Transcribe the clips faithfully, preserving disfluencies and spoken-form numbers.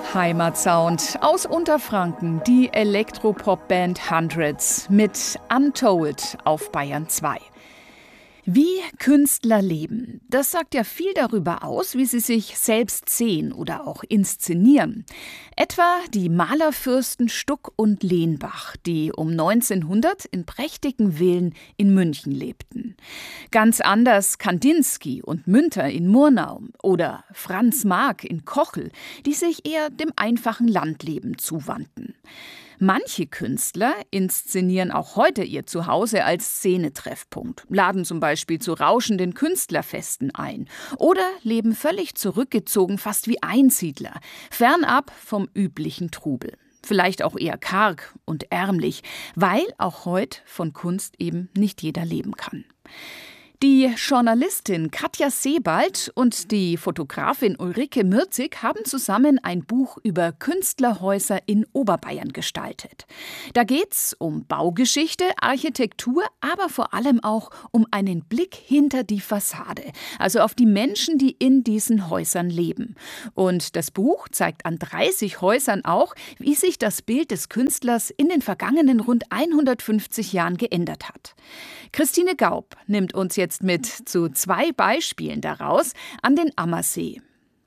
Heimatsound aus Unterfranken, die Elektropop-Band Hundreds mit Untold auf Bayern zwei. Wie Künstler leben, das sagt ja viel darüber aus, wie sie sich selbst sehen oder auch inszenieren. Etwa die Malerfürsten Stuck und Lenbach, die um neunzehnhundert in prächtigen Villen in München lebten. Ganz anders Kandinsky und Münter in Murnau oder Franz Marc in Kochel, die sich eher dem einfachen Landleben zuwandten. Manche Künstler inszenieren auch heute ihr Zuhause als Szenetreffpunkt, laden zum Beispiel zu rauschenden Künstlerfesten ein oder leben völlig zurückgezogen, fast wie Einsiedler, fernab vom üblichen Trubel. Vielleicht auch eher karg und ärmlich, weil auch heute von Kunst eben nicht jeder leben kann. Die Journalistin Katja Sebald und die Fotografin Ulrike Mirzig haben zusammen ein Buch über Künstlerhäuser in Oberbayern gestaltet. Da geht's um Baugeschichte, Architektur, aber vor allem auch um einen Blick hinter die Fassade, also auf die Menschen, die in diesen Häusern leben. Und das Buch zeigt an dreißig Häusern auch, wie sich das Bild des Künstlers in den vergangenen rund hundertfünfzig Jahren geändert hat. Christine Gaub nimmt uns jetzt mit zu zwei Beispielen daraus an den Ammersee.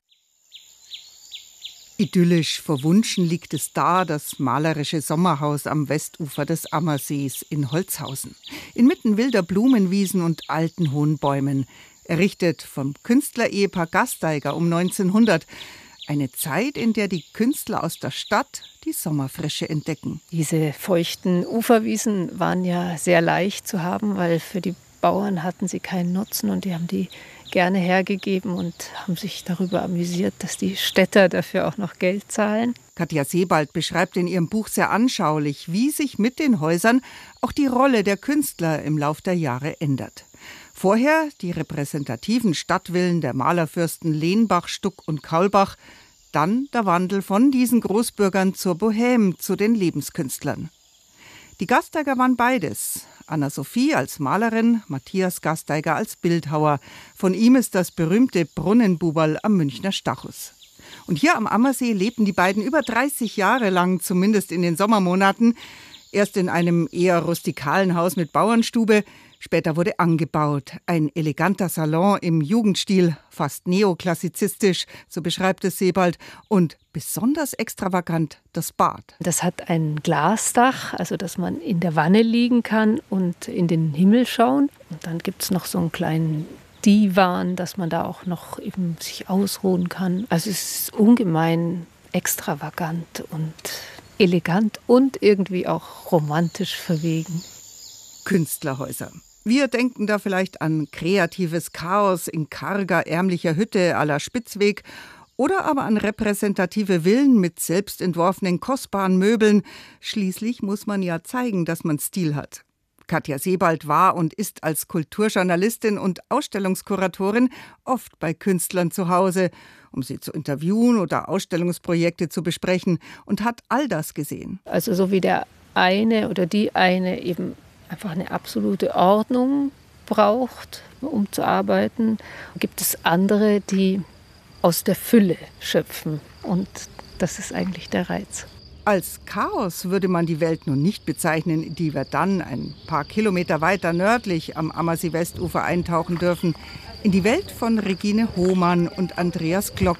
Idyllisch verwunschen liegt es da, das malerische Sommerhaus am Westufer des Ammersees in Holzhausen. Inmitten wilder Blumenwiesen und alten hohen Bäumen. Errichtet vom Künstlerehepaar Gasteiger um neunzehnhundert. Eine Zeit, in der die Künstler aus der Stadt die Sommerfrische entdecken. Diese feuchten Uferwiesen waren ja sehr leicht zu haben, weil für die Bauern hatten sie keinen Nutzen und die haben die gerne hergegeben und haben sich darüber amüsiert, dass die Städter dafür auch noch Geld zahlen. Katja Sebald beschreibt in ihrem Buch sehr anschaulich, wie sich mit den Häusern auch die Rolle der Künstler im Lauf der Jahre ändert. Vorher die repräsentativen Stadtvillen der Malerfürsten Lenbach, Stuck und Kaulbach, dann der Wandel von diesen Großbürgern zur Bohème, zu den Lebenskünstlern. Die Gasteiger waren beides. Anna-Sophie als Malerin, Matthias Gasteiger als Bildhauer. Von ihm ist das berühmte Brunnenbuberl am Münchner Stachus. Und hier am Ammersee lebten die beiden über dreißig Jahre lang, zumindest in den Sommermonaten. Erst in einem eher rustikalen Haus mit Bauernstube. Später wurde angebaut. Ein eleganter Salon im Jugendstil, fast neoklassizistisch, so beschreibt es Sebald. Und besonders extravagant das Bad. Das hat ein Glasdach, also dass man in der Wanne liegen kann und in den Himmel schauen. Und dann gibt es noch so einen kleinen Divan, dass man da auch noch eben sich ausruhen kann. Also es ist ungemein extravagant und elegant und irgendwie auch romantisch verwegen. Künstlerhäuser. Wir denken da vielleicht an kreatives Chaos in karger, ärmlicher Hütte à la Spitzweg oder aber an repräsentative Villen mit selbst entworfenen kostbaren Möbeln. Schließlich muss man ja zeigen, dass man Stil hat. Katja Sebald war und ist als Kulturjournalistin und Ausstellungskuratorin oft bei Künstlern zu Hause, um sie zu interviewen oder Ausstellungsprojekte zu besprechen, und hat all das gesehen. Also so wie der eine oder die eine eben einfach eine absolute Ordnung braucht, um zu arbeiten, gibt es andere, die aus der Fülle schöpfen. Und das ist eigentlich der Reiz. Als Chaos würde man die Welt nun nicht bezeichnen, die wir dann ein paar Kilometer weiter nördlich am Ammersee-Westufer eintauchen dürfen. In die Welt von Regine Hohmann und Andreas Glock,